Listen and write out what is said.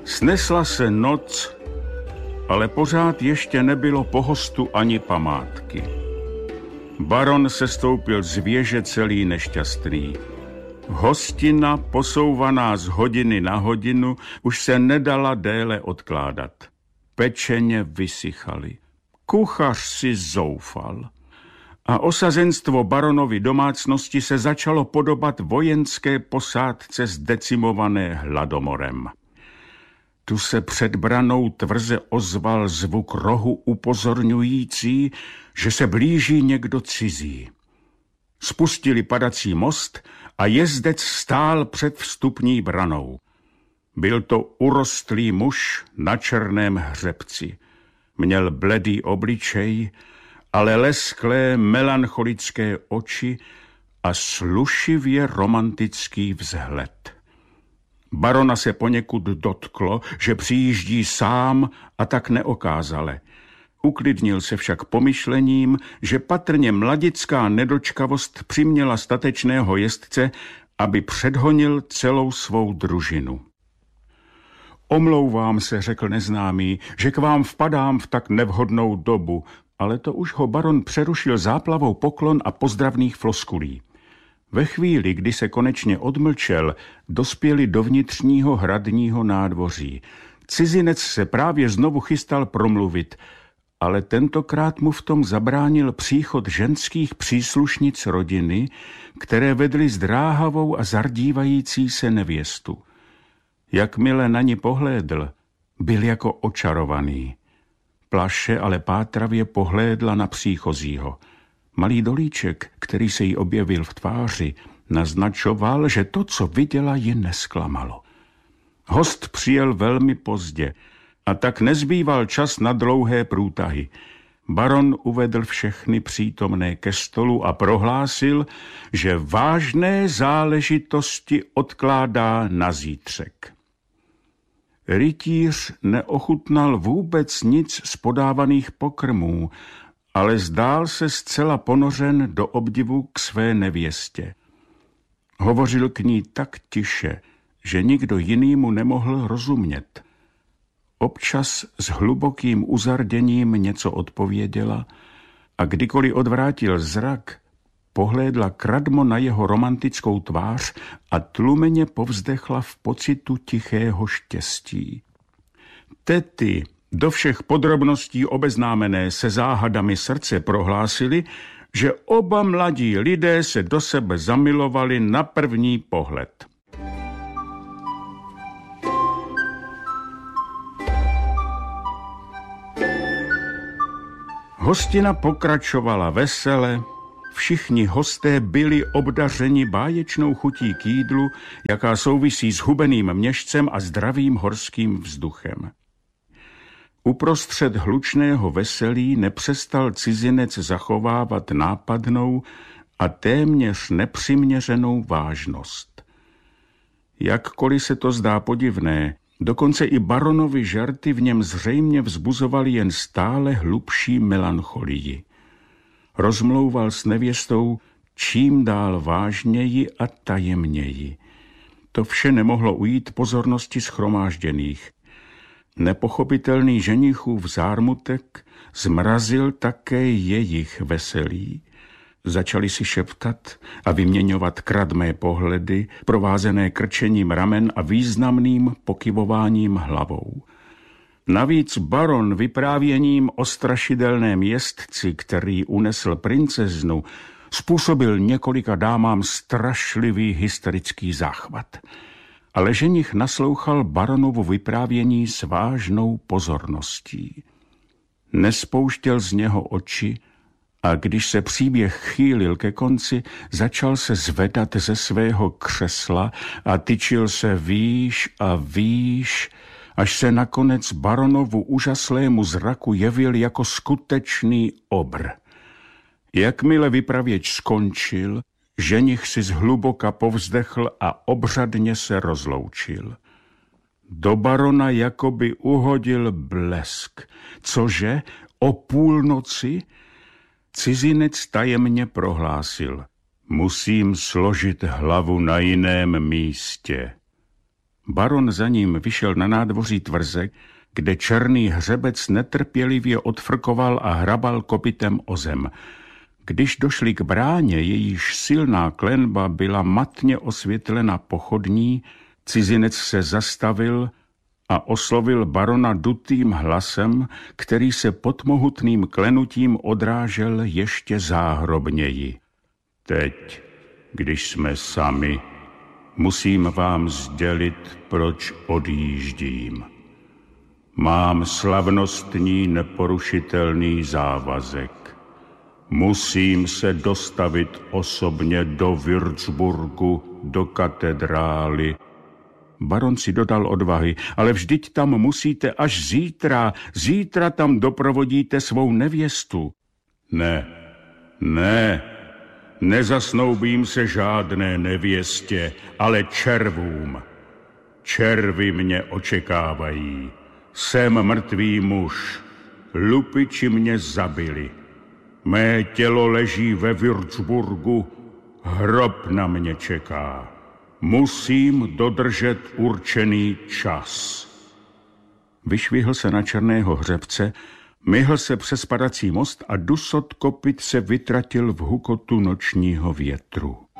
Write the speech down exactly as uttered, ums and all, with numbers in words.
Snesla se noc, ale pořád ještě nebylo po hostu ani památky. Baron se stoupil z věže celý nešťastný. Hostina, posouvaná z hodiny na hodinu, už se nedala déle odkládat. Pečeně vysychaly. Kuchař si zoufal. A osazenstvo baronovy domácnosti se začalo podobat vojenské posádce zdecimované hladomorem. Tu se před branou tvrze ozval zvuk rohu upozorňující, že se blíží někdo cizí. Spustili padací most a jezdec stál před vstupní branou. Byl to urostlý muž na černém hřebci. Měl bledý obličej, ale lesklé melancholické oči a slušivě romantický vzhled. Barona se poněkud dotklo, že přijíždí sám a tak neokázale. Uklidnil se však pomyšlením, že patrně mladická nedočkavost přiměla statečného jezdce, aby předhonil celou svou družinu. Omlouvám se, řekl neznámý, že k vám vpadám v tak nevhodnou dobu, ale to už ho baron přerušil záplavou poklon a pozdravných floskulí. Ve chvíli, kdy se konečně odmlčel, dospěli do vnitřního hradního nádvoří. Cizinec se právě znovu chystal promluvit, ale tentokrát mu v tom zabránil příchod ženských příslušnic rodiny, které vedly zdráhavou a zardívající se nevěstu. Jakmile na ni pohlédl, byl jako očarovaný. Plaše ale pátravě pohlédla na příchozího. Malý dolíček, který se jí objevil v tváři, naznačoval, že to, co viděla, ji nesklamalo. Host přijel velmi pozdě a tak nezbýval čas na dlouhé průtahy. Baron uvedl všechny přítomné ke stolu a prohlásil, že vážné záležitosti odkládá na zítřek. Rytíř neochutnal vůbec nic z podávaných pokrmů, ale zdál se zcela ponořen do obdivu k své nevěstě. Hovořil k ní tak tiše, že nikdo jiný mu nemohl rozumět. Občas s hlubokým uzarděním něco odpověděla a kdykoliv odvrátil zrak, pohlédla kradmo na jeho romantickou tvář a tlumeně povzdechla v pocitu tichého štěstí. Tety, do všech podrobností obeznámené se záhadami srdce, prohlásili, že oba mladí lidé se do sebe zamilovali na první pohled. Hostina pokračovala vesele, všichni hosté byli obdařeni báječnou chutí k jídlu, jaká souvisí s hubeným měšcem a zdravým horským vzduchem. Uprostřed hlučného veselí nepřestal cizinec zachovávat nápadnou a téměř nepřiměřenou vážnost. Jakkoliv se to zdá podivné, dokonce i baronovi žarty v něm zřejmě vzbuzovaly jen stále hlubší melancholii. Rozmlouval s nevěstou čím dál vážněji a tajemněji. To vše nemohlo ujít pozornosti shromážděných. Nepochopitelný ženichův zármutek zmrazil také jejich veselí. Začali si šeptat a vyměňovat kradmé pohledy, provázené krčením ramen a významným pokyvováním hlavou. Navíc baron vyprávěním o strašidelném jezdci, který unesl princeznu, způsobil několika dámám strašlivý hysterický záchvat. Ale ženich naslouchal baronovu vyprávění s vážnou pozorností. Nespouštěl z něho oči a když se příběh chýlil ke konci, začal se zvedat ze svého křesla a tyčil se výš a výš, až se nakonec baronovu úžaslému zraku jevil jako skutečný obr. Jakmile vypravěč skončil, ženich si zhluboka povzdechl a obřadně se rozloučil. Do barona jakoby uhodil blesk, cože o půlnoci cizinec tajemně prohlásil: musím složit hlavu na jiném místě. Baron za ním vyšel na nádvoří tvrze, kde černý hřebec netrpělivě odfrkoval a hrabal kopytem o zem. Když došli k bráně, jejíž silná klenba byla matně osvětlena pochodní, cizinec se zastavil a oslovil barona dutým hlasem, který se pod mohutným klenutím odrážel ještě záhrobněji. Teď, když jsme sami, musím vám sdělit, proč odjíždím. Mám slavnostní neporušitelný závazek. Musím se dostavit osobně do Würzburgu, do katedrály. Baron si dodal odvahy, ale vždyť tam musíte až zítra. Zítra tam doprovodíte svou nevěstu. Ne, ne, nezasnoubím se žádné nevěstě, ale červům. Červy mě očekávají. Jsem mrtvý muž. Lupiči mě zabili. Mé tělo leží ve Würzburgu. Hrob na mě čeká. Musím dodržet určený čas. Vyšvihl se na černého hřebce, myhl se přes padací most a dusot kopyt se vytratil v hukotu nočního větru.